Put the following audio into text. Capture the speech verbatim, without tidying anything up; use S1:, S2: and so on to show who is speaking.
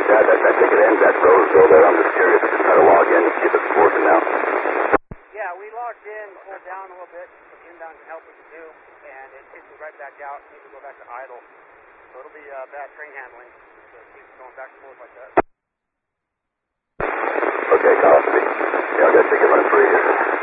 S1: that, that, that ticket ends at Roseville there. I'm just curious. Just try to log in and see if it's working now.
S2: Yeah, we logged in, pulled down a little bit. The inbound can help us do, and it takes me right back out. Need to go back to idle. So it'll be uh, bad train handling. So it keeps going back and forth like that.
S1: Okay, copy. Yeah, I got a ticket running free here.